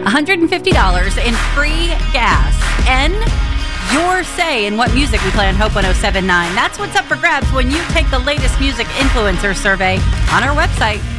$150 in free gas, and your say in what music we play on Hope 1079. That's what's up for grabs when you take the latest music influencer survey on our website,